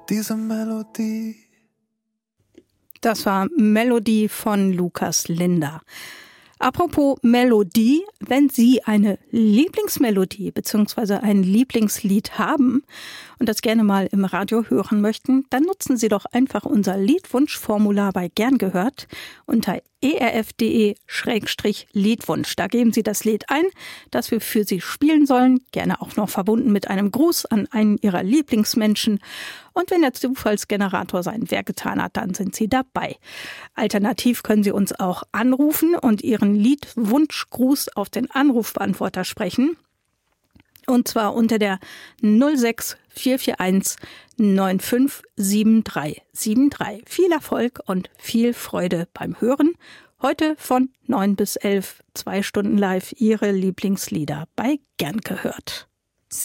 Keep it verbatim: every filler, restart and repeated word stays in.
diese Melodie. Das war Melodie von Lukas Linder. Apropos Melodie, wenn Sie eine Lieblingsmelodie bzw. ein Lieblingslied haben und das gerne mal im Radio hören möchten, dann nutzen Sie doch einfach unser Liedwunschformular bei Gern gehört unter erf.de Schrägstrich Liedwunsch. Da geben Sie das Lied ein, das wir für Sie spielen sollen, gerne auch noch verbunden mit einem Gruß an einen Ihrer Lieblingsmenschen. Und wenn der Zufallsgenerator sein Werk getan hat, dann sind Sie dabei. Alternativ können Sie uns auch anrufen und Ihren Liedwunschgruß auf den Anrufbeantworter sprechen. Und zwar unter der null sechs vier vier eins neun fünf sieben drei sieben drei. Viel Erfolg und viel Freude beim Hören. Heute von neun bis elf, zwei Stunden live, Ihre Lieblingslieder bei Gern gehört.